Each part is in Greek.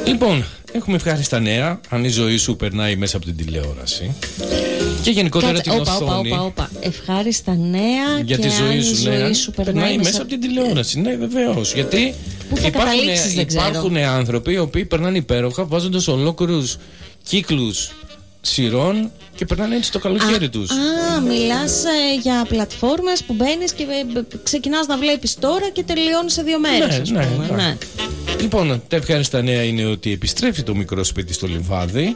Λοιπόν, έχουμε ευχάριστα νέα. Αν η ζωή σου περνάει μέσα από την τηλεόραση και γενικότερα την οθόνη. Ευχάριστα νέα για και τη ζωή αν σου, η ζωή σου περνάει μέσα από την τηλεόραση. Ναι, βεβαίως. Γιατί υπάρχουν άνθρωποι οι οποίοι περνάνε υπέροχα βάζοντας ολόκληρους κύκλους σειρών και περνάνε έτσι το καλοκαίρι τους. Μιλάς για πλατφόρμες που μπαίνεις και ξεκινάς να βλέπεις τώρα και τελειώνεις σε 2 μέρες. Ναι. Λοιπόν, τα ευχάριστα νέα είναι ότι επιστρέφει το μικρό σπίτι στο Λιβάδι.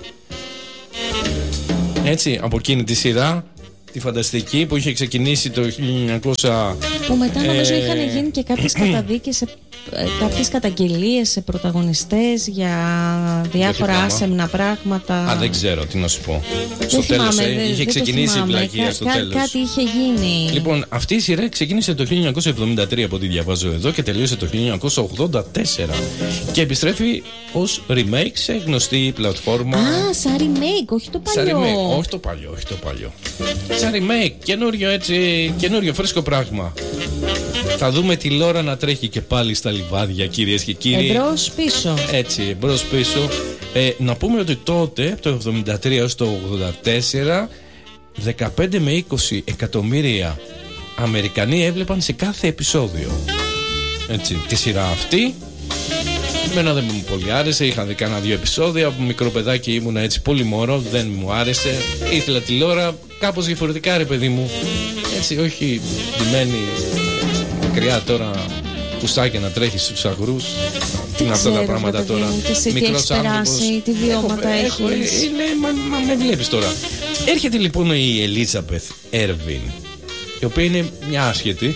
Έτσι, από εκείνη τη σειρά, τη φανταστική που είχε ξεκινήσει το 1900. Που μετά νομίζω είχαν γίνει και κάποιες καταδίκες, κάποιες καταγγελίες σε πρωταγωνιστές για διάφορα άσεμνα πράγματα. Δεν ξέρω τι να σου πω. Στο τέλος είχε ξεκινήσει η βλακεία στο τέλος. Κάτι είχε γίνει. Λοιπόν, αυτή η σειρά ξεκίνησε το 1973 από ό,τι διαβάζω εδώ και τελείωσε το 1984. Και επιστρέφει ως remake σε γνωστή πλατφόρμα. Σαν remake, όχι το παλιό. Όχι το παλιό. Σαν remake, καινούριο φρέσκο πράγμα. Θα δούμε τη Λόρα να τρέχει και πάλι στα λιβάδια, κυρίες και κύριοι. Εμπρός πίσω. Έτσι, εμπρός πίσω. Να πούμε ότι τότε, από το 1973 έως το 1984, 15 με 20 εκατομμύρια Αμερικανοί έβλεπαν σε κάθε επεισόδιο. Έτσι, τη σειρά αυτή. Εμένα δεν μου πολύ άρεσε, είχα δει κάνα 2 επεισόδια. Από μικρό παιδάκι ήμουνα έτσι πολύ μωρό, δεν μου άρεσε. Ήθελα τη Λόρα κάπως διαφορετικά, ρε παιδί μου. Έτσι, όχι ντυμένη μακριά τώρα, πουστάκια να τρέχει στους αγρούς. Τι είναι αυτά τα πράγματα τώρα. Μικρός άνθρωπος. Τι βιώματα έχεις. Μα με βλέπεις τώρα. Έρχεται λοιπόν η Ελίζαμπεθ Έρβιν, η οποία είναι μια άσχετη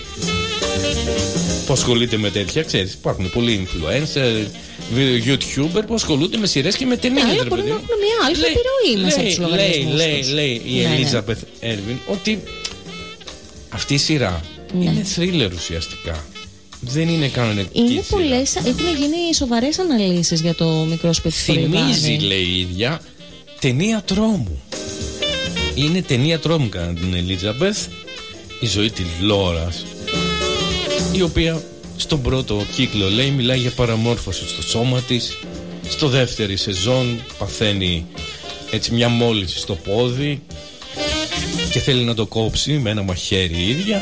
που ασχολείται με τέτοια, ξέρεις, υπάρχουν πολλοί influencer, YouTuber που ασχολούνται με σειρές και με ταινίες. Αλλά μπορεί να έχουν μια άλλη επιρροή μέσα από τους λογαριασμούς τους. Λέει η Ελίζαμπεθ Έρβιν ότι αυτή η σειρά είναι thriller ουσιαστικά. Δεν είναι κανονική. Είναι πολλές, έχουν γίνει σοβαρές αναλύσεις για το μικρό σπίτι στο Λιβάδι. Θυμίζει, λέει η ίδια, ταινία τρόμου. Είναι ταινία τρόμου κατά την Ελίζαμπεθ, η ζωή της Λόρας, η οποία στον πρώτο κύκλο, λέει, μιλάει για παραμόρφωση στο σώμα της. Στο δεύτερη σεζόν παθαίνει έτσι μια μόλυνση στο πόδι και θέλει να το κόψει με ένα μαχαίρι η ίδια.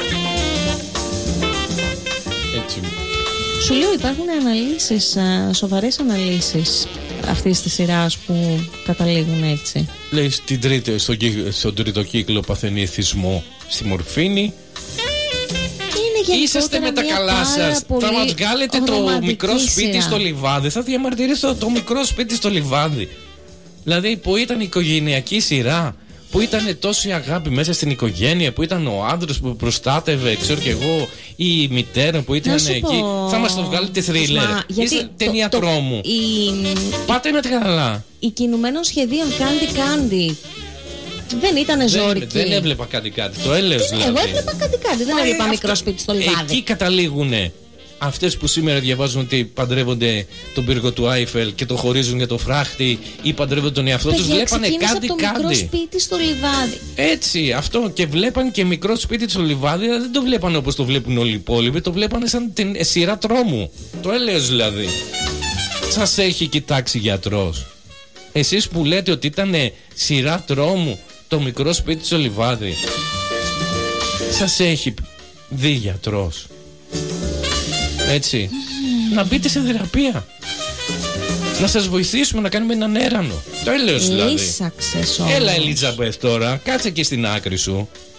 Έτσι. Σου λέω, υπάρχουν αναλύσεις, σοβαρές αναλύσεις αυτής της σειράς που καταλήγουν έτσι. Λέει στον τρίτο κύκλο παθαίνει εθισμό στη μορφίνη. Είσαστε με τα καλά σας. Θα μας βγάλετε το μικρό σπίτι στο Λιβάδι. Θα διαμαρτυρήσω το μικρό σπίτι στο Λιβάδι. Δηλαδή που ήταν οικογενειακή σειρά, που ήταν τόση αγάπη μέσα στην οικογένεια, που ήταν ο άντρας που προστάτευε, ξέρω και εγώ, ή η μητέρα που ήταν εκεί. Θα μας το βγάλετε θρίλερ. Είστε ταινία τρόμου. Πάτε με τα καλά. Οι κινουμένων σχεδίων Κάντι δεν ήταν ζώρικη. Δεν έβλεπα κάτι. Το έλεος δηλαδή. Εγώ έβλεπα κάτι. Δεν έβλεπα μικρό σπίτι στο Λιβάδι. Εκεί καταλήγουνε αυτές που σήμερα διαβάζουν ότι παντρεύονται τον πύργο του Άιφελ και το χωρίζουν για το φράχτη ή παντρεύονται τον εαυτό τους. Βλέπανε κάτι. Μικρό σπίτι στο Λιβάδι. Έτσι, αυτό. Και βλέπαν και μικρό σπίτι στο Λιβάδι. Δεν το βλέπανε όπως το βλέπουν όλοι οι υπόλοιποι. Το βλέπανε σαν σειρά τρόμου. Το έλεος δηλαδή. Σας έχει κοιτάξει γιατρός? Εσείς που λέτε ότι ήταν σειρά τρόμου το μικρό σπίτι στο Λιβάδι, σας έχει δει γιατρός? Έτσι. Να μπείτε σε θεραπεία. Να σας βοηθήσουμε να κάνουμε έναν έρανο. Το έλεος δηλαδή. Λύσαξες όμως. Έλα Ελίζαμπεθ τώρα, κάτσε εκεί στην άκρη σου.